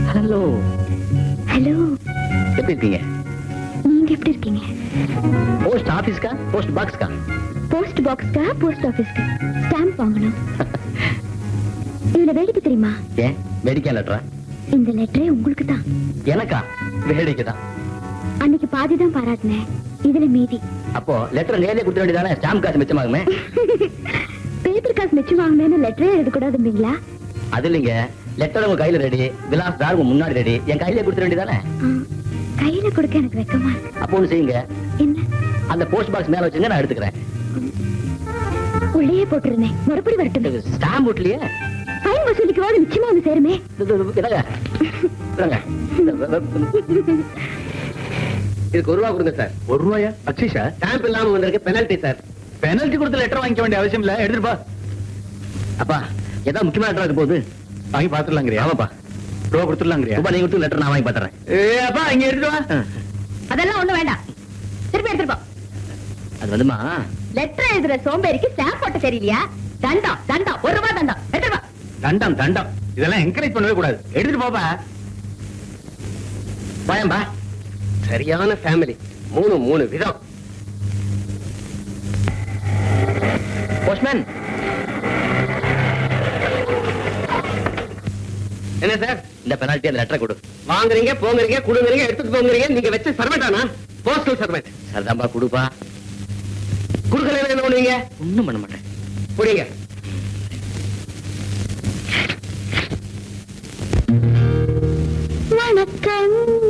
Hello. Hello. எப்படி இருக்கீங்க? நீங்க எப்படி இருக்கீங்க? Post ஆபீஸ்க்கா post பாக்ஸ்க்கா? போஸ்ட் பாக்ஸ்க்கா போஸ்ட் ஆபீஸ்க்கு ஸ்டாம்ப் வாங்கணும். இதுல வேடிக்கை தெரியுமா? ஏன் வேடிக்கை லெட்டரா? இந்த லெட்டரே உங்களுக்கு தான். எனக்கா? வேடிக்கை தான். அன்னைக்கு பாதி தான் பாராட்டினேன், இதுல மீதி. அப்போ லெட்டர் நேரே கொடுத்த வேண்டியதானே, ஸ்டாம்ப் காசு மிச்சமாகுமே. பேப்பர் காசு மிச்சம் வாங்கினேன்னு லெட்டரே எழுதக்கூடாதுங்களா? அது இல்லைங்க, லெட்டர் உங்க கையில ரெடி, விலாஸ் தார் உங்க முன்னாடி ரெடி, என் கையில கொடுத்த வேண்டியதானே. கையில கொடுக்க எனக்கு வெக்கமா. அப்போ ஒண்ணு செய்யுங்க, என்ன? அந்த போஸ்ட் பாக்ஸ் மேல வச்சுங்க, நான் எடுத்துக்கிறேன். உள்ளே போட்டிருந்தேன், மறுபடி வரட்டும். ஸ்டாம்ப் வீட்லயே ஃபைன் வசூலிக்குவாது நிச்சயமா ஒண்ணு சேருமே. இதுக்கு ₹1 கொடுங்க சார். ₹1 அக்ஷிஷா? ஸ்டாம்ப் இல்லாம வந்திருக்கு, பெனல்டி சார். பெனல்டி கொடுத்து லெட்டர் வாங்கிக்க வேண்டிய அவசியம் இல்ல, எடுத்துட்டு போ. அப்பா ஏதாவது முக்கியமான லெட்டர் இருக்கு போகுது, வாங்கி பாத்துடலாங்கிறியா? ஆமாப்பா. ரூபா கொடுத்துடலாங்கிறியா? நீங்க கொடுத்து லெட்டர் நான் வாங்கி பாத்துறேன். அப்பா இங்க எடுத்துட்டு வா. அதெல்லாம் ஒண்ணு வேண்டாம், திருப்பி எடுத்துட்டு போ. அது வந்துமா, லெட்டர் எழுதுற சோம்பேறிக்கு ஸ்டாம்ப் போட்டு தெரியலையா? தண்டம் தண்டம், ₹1 தண்டம், எடுத்துட்டு வா. தண்டம் தண்டம் இதெல்லாம் என்கரேஜ் பண்ணவே கூடாது, எடுத்துட்டு போப்பா. பயம்பா. சரியான ஃபேமிலி, 3 விதம். போஸ்ட்மேன். என்ன சார், இந்த பெனால்ட்டி அந்த லெட்டரை கொடு. வாங்குறீங்க, போங்குறீங்க, குடுங்குறீங்க, எடுத்துட்டு போங்குறீங்க. நீங்க வச்ச சர்வெண்டானா? Postal servant. சரிதான்பா, கொடுப்பா. குடுக்கல என்ன பண்ணுவீங்க? ஒண்ணும் பண்ண மாட்டேன். புரியுங்க. வணக்கம்.